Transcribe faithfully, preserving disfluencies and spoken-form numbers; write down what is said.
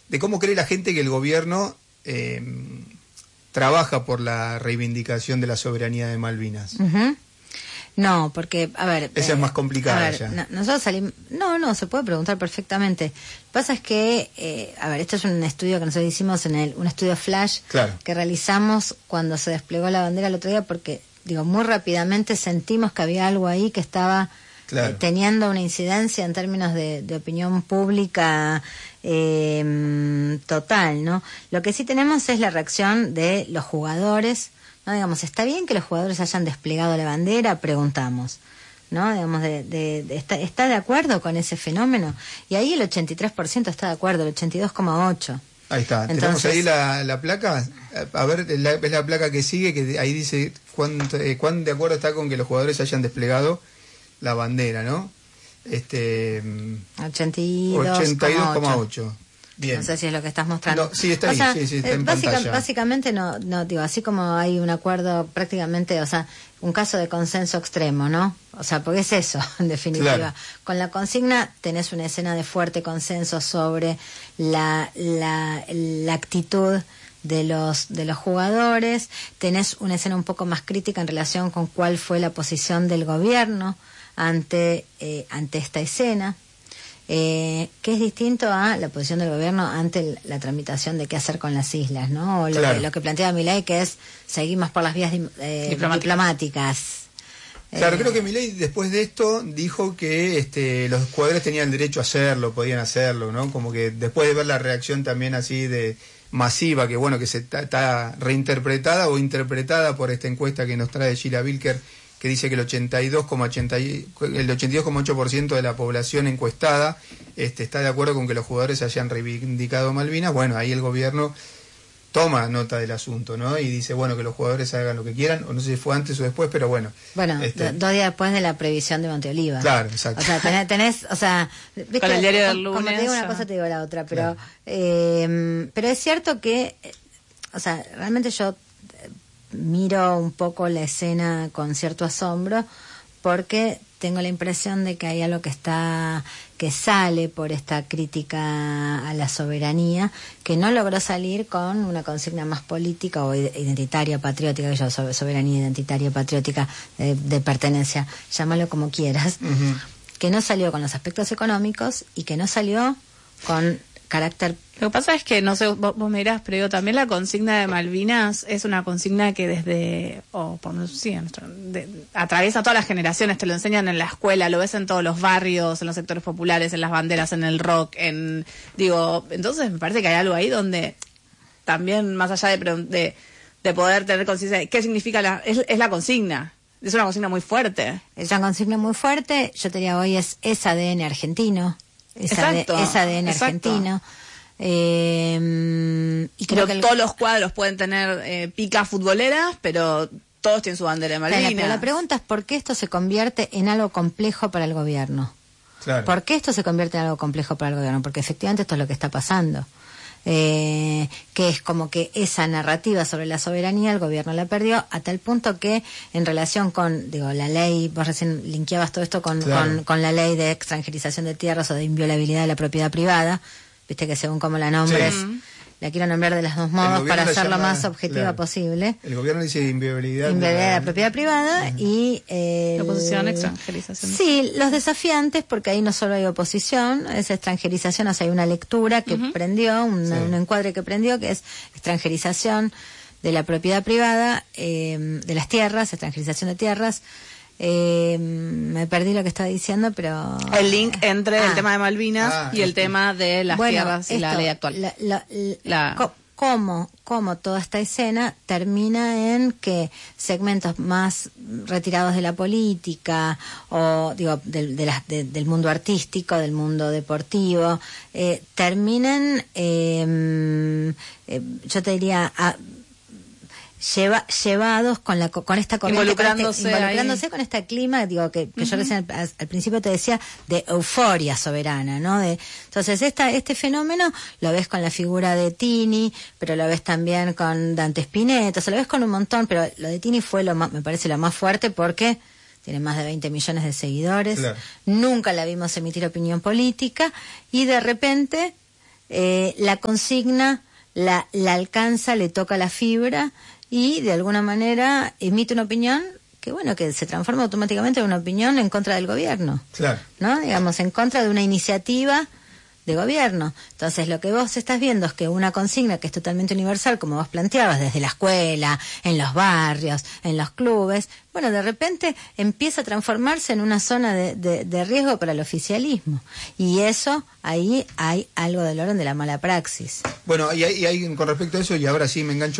de cómo cree la gente que el gobierno eh, trabaja por la reivindicación de la soberanía de Malvinas. Uh-huh. No, porque, a ver... Esa eh, es más complicada a ver, ya. No, nosotros salimos... No, no, se puede preguntar perfectamente. Lo que pasa es que, eh, a ver, esto es un estudio que nosotros hicimos en el... Un estudio flash claro. que realizamos cuando se desplegó la bandera el otro día, porque, digo, muy rápidamente sentimos que había algo ahí que estaba claro. eh, teniendo una incidencia en términos de, de opinión pública eh, total, ¿no? Lo que sí tenemos es la reacción de los jugadores... ¿No? Digamos, ¿está bien que los jugadores hayan desplegado la bandera? Preguntamos, ¿no? Digamos, de, de, de, ¿está, ¿está de acuerdo con ese fenómeno? Y ahí el ochenta y tres por ciento está de acuerdo, el ochenta y dos coma ocho por ciento. Ahí está. Entonces, tenemos ahí la, la placa. A ver, la, es la placa que sigue, que ahí dice cuánto, eh, cuán de acuerdo está con que los jugadores hayan desplegado la bandera, ¿no? Este ochenta y dos coma ocho. Bien. No sé si es lo que estás mostrando. No, sí, está ahí, o sea, sí, sí, está eh, en básica, pantalla. Básicamente, no, no, digo, así como hay un acuerdo prácticamente, o sea, un caso de consenso extremo, ¿no? O sea, porque es eso, en definitiva. Claro. Con la consigna tenés una escena de fuerte consenso sobre la, la, la actitud de los de los jugadores, tenés una escena un poco más crítica en relación con cuál fue la posición del gobierno ante, eh, ante esta escena. Eh, que es distinto a la posición del gobierno ante el, la tramitación de qué hacer con las islas, ¿no? O lo, claro. que, lo que plantea Milei, que es seguimos por las vías eh, diplomáticas. diplomáticas. Claro, eh, creo que Milei después de esto dijo que este, los jugadores tenían el derecho a hacerlo, podían hacerlo, ¿no? Como que después de ver la reacción también así de masiva, que bueno, que se está reinterpretada o interpretada por esta encuesta que nos trae Sheila Bilker, que dice que el ochenta y dos coma ocho por ciento de la población encuestada este, está de acuerdo con que los jugadores hayan reivindicado Malvinas. Bueno, ahí el gobierno toma nota del asunto, ¿no? Y dice, bueno, que los jugadores hagan lo que quieran, o no sé si fue antes o después, pero bueno. Bueno, este... dos días después de la previsión de Monteoliva. Claro, exacto. O sea, tenés, tenés o sea... ¿ves con que, el diario del como, lunes. Como te digo una ya. cosa, te digo la otra, pero... Claro. Eh, pero es cierto que, o sea, realmente yo... miro un poco la escena con cierto asombro porque tengo la impresión de que hay algo que está que sale por esta crítica a la soberanía que no logró salir con una consigna más política o identitaria, patriótica, que yo soberanía identitaria, patriótica, de, de pertenencia, llámalo como quieras, uh-huh. que no salió con los aspectos económicos y que no salió con carácter. Lo que pasa es que, no sé, vos, vos me dirás, pero digo, también la consigna de Malvinas es una consigna que desde, o por sí, nuestro, de, atraviesa todas las generaciones, te lo enseñan en la escuela, lo ves en todos los barrios, en los sectores populares, en las banderas, en el rock, en, digo, entonces me parece que hay algo ahí donde también, más allá de, de, de poder tener conciencia de qué significa la, es, es la consigna. Es una consigna muy fuerte. Es una consigna muy fuerte, yo te diría hoy es ese A D N argentino. Esa exacto, de, ese A D N exacto. argentino. Eh, y creo pero que el... todos los cuadros pueden tener eh, picas futboleras, pero todos tienen su bandera de Malvinas. Claro, pero la pregunta es por qué esto se convierte en algo complejo para el gobierno. Claro. ¿Por qué esto se convierte en algo complejo para el gobierno? Porque efectivamente esto es lo que está pasando. Eh, que es como que esa narrativa sobre la soberanía el gobierno la perdió a tal punto que en relación con, digo, la ley, vos recién linkeabas todo esto con, claro. con, con la ley de extranjerización de tierras o de inviolabilidad de la propiedad privada, viste que según como la nombres, sí. la quiero nombrar de los dos modos para hacerlo llama, más objetiva claro. posible. El gobierno dice inviolabilidad, inviolabilidad de la, la propiedad privada uh-huh. y el... la oposición, extranjerización. Sí, los desafiantes, porque ahí no solo hay oposición, es extranjerización, o sea, hay una lectura que uh-huh. prendió, una, sí. un encuadre que prendió, que es extranjerización de la propiedad privada, eh, de las tierras, extranjerización de tierras. Eh, me perdí lo que estaba diciendo, pero... El link entre ah, el tema de Malvinas ah, y el tema de las bueno, tierras y esto, la ley actual. La, la, la... Co- cómo, cómo toda esta escena termina en que segmentos más retirados de la política o digo de, de la, de, del mundo artístico, del mundo deportivo, eh, terminen, eh, eh, yo te diría... A, Lleva, llevados con la con esta corriente, involucrándose, con este, involucrándose con este clima, digo que, que uh-huh. yo recién al, al principio te decía de euforia soberana, ¿no? De, entonces esta este fenómeno lo ves con la figura de Tini, pero lo ves también con Dante Spinetta, o sea, lo ves con un montón, pero lo de Tini fue lo más, me parece lo más fuerte porque tiene más de veinte millones de seguidores, claro. Nunca la vimos emitir opinión política y de repente eh, la consigna la, la alcanza, le toca la fibra y de alguna manera emite una opinión que bueno, que se transforma automáticamente en una opinión en contra del gobierno. Claro. ¿No? Digamos, en contra de una iniciativa de gobierno. Entonces, lo que vos estás viendo es que una consigna que es totalmente universal, como vos planteabas, desde la escuela, en los barrios, en los clubes, bueno, de repente empieza a transformarse en una zona de, de, de riesgo para el oficialismo. Y eso, ahí hay algo del orden de la mala praxis. Bueno, y hay, y hay con respecto a eso, y ahora sí me engancho